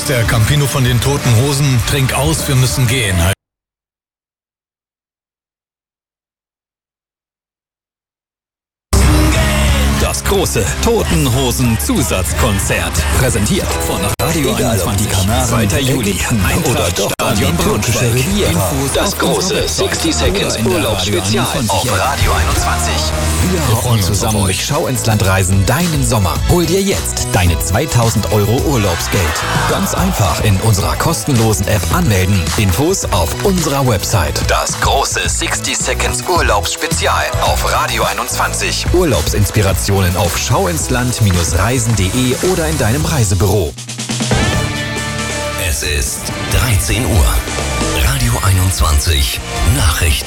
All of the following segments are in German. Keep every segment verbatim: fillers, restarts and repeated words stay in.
ist der Campino von den Toten Hosen. Trink aus, wir müssen gehen. Das große Toten Hosen Zusatzkonzert. Präsentiert von Radio einundzwanzig. zweiter Juli. Eintracht Stadion Braunschweig. Das große sixty Seconds Urlaubsspezial auf Radio einundzwanzig. Wir wollen zusammen durch Schau ins Land reisen deinen Sommer. Hol dir jetzt deine zweitausend Euro Urlaubsgeld. Ganz einfach in unserer kostenlosen App anmelden. Infos auf unserer Website. Das große sixty Seconds Urlaubsspezial auf Radio einundzwanzig. Urlaubsinspirationen auf schauinsland Reisen punkt de oder in deinem Reisebüro. Es ist dreizehn Uhr. Radio einundzwanzig. Nachrichten.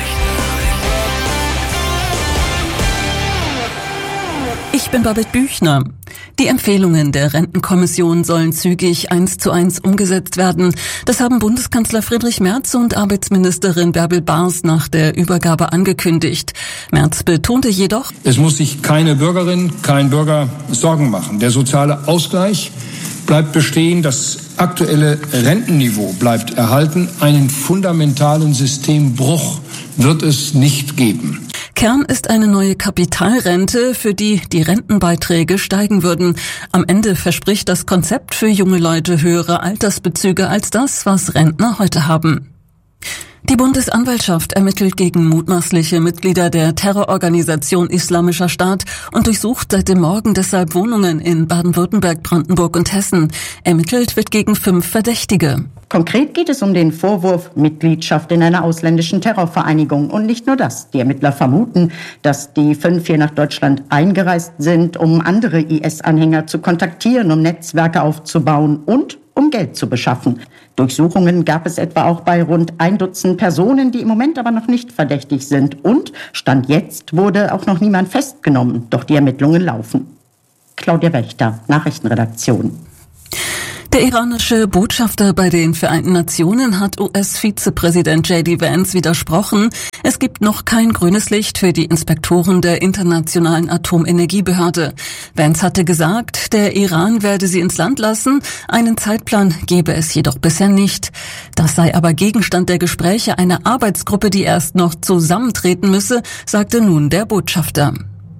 Ich bin Babette Büchner. Die Empfehlungen der Rentenkommission sollen zügig eins zu eins umgesetzt werden. Das haben Bundeskanzler Friedrich Merz und Arbeitsministerin Bärbel Bars nach der Übergabe angekündigt. Merz betonte jedoch: Es muss sich keine Bürgerin, kein Bürger Sorgen machen. Der soziale Ausgleich bleibt bestehen, das aktuelle Rentenniveau bleibt erhalten. Einen fundamentalen Systembruch wird es nicht geben. Kern ist eine neue Kapitalrente, für die die Rentenbeiträge steigen würden. Am Ende verspricht das Konzept für junge Leute höhere Altersbezüge als das, was Rentner heute haben. Die Bundesanwaltschaft ermittelt gegen mutmaßliche Mitglieder der Terrororganisation Islamischer Staat und durchsucht seit dem Morgen deshalb Wohnungen in Baden-Württemberg, Brandenburg und Hessen. Ermittelt wird gegen fünf Verdächtige. Konkret geht es um den Vorwurf Mitgliedschaft in einer ausländischen Terrorvereinigung. Und nicht nur das. Die Ermittler vermuten, dass die fünf hier nach Deutschland eingereist sind, um andere I S-Anhänger zu kontaktieren, um Netzwerke aufzubauen und um Geld zu beschaffen. Durchsuchungen gab es etwa auch bei rund ein Dutzend Personen, die im Moment aber noch nicht verdächtig sind. Und Stand jetzt wurde auch noch niemand festgenommen. Doch die Ermittlungen laufen. Claudia Wächter, Nachrichtenredaktion. Der iranische Botschafter bei den Vereinten Nationen hat U S-Vizepräsident J D Vance widersprochen. Es gibt noch kein grünes Licht für die Inspektoren der Internationalen Atomenergiebehörde. Vance hatte gesagt, der Iran werde sie ins Land lassen. Einen Zeitplan gebe es jedoch bisher nicht. Das sei aber Gegenstand der Gespräche einer Arbeitsgruppe, die erst noch zusammentreten müsse, sagte nun der Botschafter.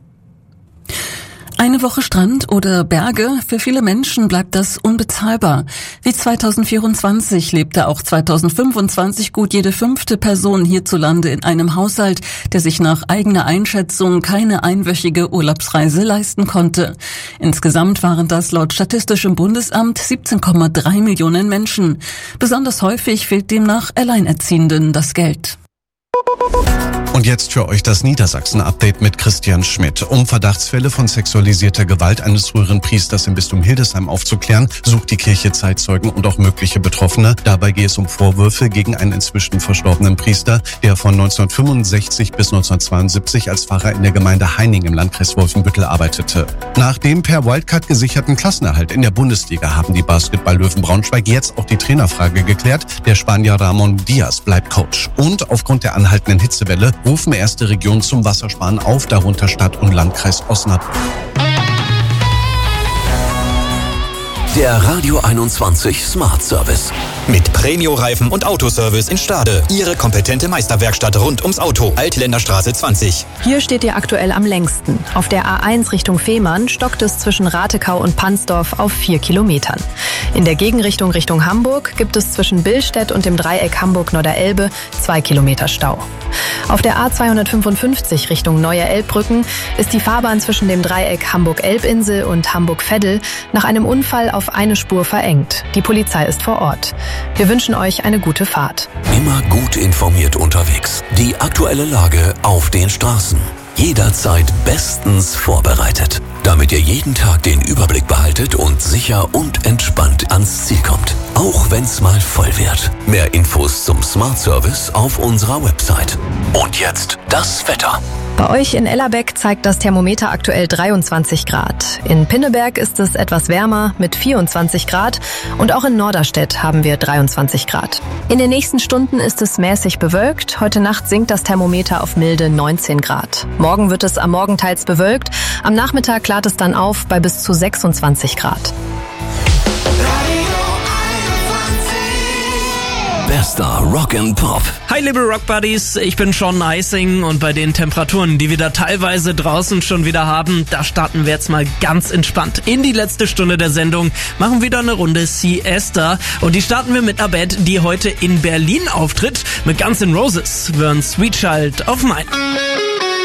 Eine Woche Strand oder Berge, für viele Menschen bleibt das unbezahlbar. Wie zweitausendvierundzwanzig lebte auch zweitausendfünfundzwanzig gut jede fünfte Person hierzulande in einem Haushalt, der sich nach eigener Einschätzung keine einwöchige Urlaubsreise leisten konnte. Insgesamt waren das laut Statistischem Bundesamt siebzehn Komma drei Millionen Menschen. Besonders häufig fehlt demnach Alleinerziehenden das Geld. Und jetzt für euch das Niedersachsen-Update mit Christian Schmidt. Um Verdachtsfälle von sexualisierter Gewalt eines früheren Priesters im Bistum Hildesheim aufzuklären, sucht die Kirche Zeitzeugen und auch mögliche Betroffene. Dabei geht es um Vorwürfe gegen einen inzwischen verstorbenen Priester, der von neunzehnhundertfünfundsechzig bis neunzehnhundertzweiundsiebzig als Pfarrer in der Gemeinde Heining im Landkreis Wolfenbüttel arbeitete. Nach dem per Wildcard gesicherten Klassenerhalt in der Bundesliga haben die Basketball-Löwen Braunschweig jetzt auch die Trainerfrage geklärt. Der Spanier Ramon Diaz bleibt Coach. Und aufgrund der anhaltenden Hitzewelle rufen erste Regionen zum Wassersparen auf, darunter Stadt und Landkreis Osnabrück. Der Radio einundzwanzig Smart Service. Mit Premio-Reifen und Autoservice in Stade. Ihre kompetente Meisterwerkstatt rund ums Auto. Altländerstraße zwanzig. Hier steht ihr aktuell am längsten. Auf der A eins Richtung Fehmarn stockt es zwischen Ratekau und Pansdorf auf vier Kilometern. In der Gegenrichtung Richtung Hamburg gibt es zwischen Billstedt und dem Dreieck Hamburg-Norderelbe zwei Kilometer Stau. Auf der A zweihundertfünfundfünfzig Richtung Neue Elbbrücken ist die Fahrbahn zwischen dem Dreieck Hamburg-Elbinsel und Hamburg-Veddel nach einem Unfall auf eine Spur verengt. Die Polizei ist vor Ort. Wir wünschen euch eine gute Fahrt. Immer gut informiert unterwegs. Die aktuelle Lage auf den Straßen. Jederzeit bestens vorbereitet, damit ihr jeden Tag den Überblick behaltet und sicher und entspannt ans Ziel kommt. Auch wenn's mal voll wird. Mehr Infos zum Smart Service auf unserer Website. Und jetzt das Wetter. Bei euch in Ellerbeck zeigt das Thermometer aktuell dreiundzwanzig Grad. In Pinneberg ist es etwas wärmer mit vierundzwanzig Grad und auch in Norderstedt haben wir dreiundzwanzig Grad. In den nächsten Stunden ist es mäßig bewölkt. Heute Nacht sinkt das Thermometer auf milde neunzehn Grad. Morgen wird es am Morgen teils bewölkt. Am Nachmittag klart es dann auf bei bis zu sechsundzwanzig Grad. Radio Bester Rock and Pop. Hi liebe Rock Buddies, ich bin Sean Icing und bei den Temperaturen, die wir da teilweise draußen schon wieder haben, da starten wir jetzt mal ganz entspannt in die letzte Stunde der Sendung, machen wieder eine Runde Siesta und die starten wir mit einer Band, die heute in Berlin auftritt, mit Guns N' Roses, wir hören Sweet Child of Mine.